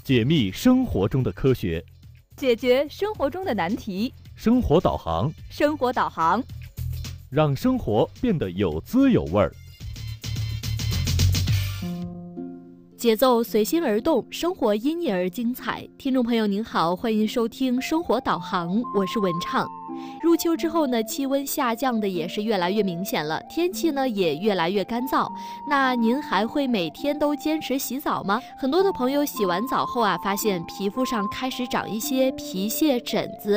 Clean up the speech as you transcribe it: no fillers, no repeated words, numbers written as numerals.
解密生活中的科学， 解决生活中的难题。 生活导航， 生活导航， 让生活变得有滋有味儿。 节奏随心而动，生活因你而精彩。听众朋友您好，欢迎收听生活导航，我是文畅。入秋之后呢，气温下降的也是越来越明显了，天气呢也越来越干燥。那您还会每天都坚持洗澡吗？很多的朋友洗完澡后啊，发现皮肤上开始长一些皮屑疹子，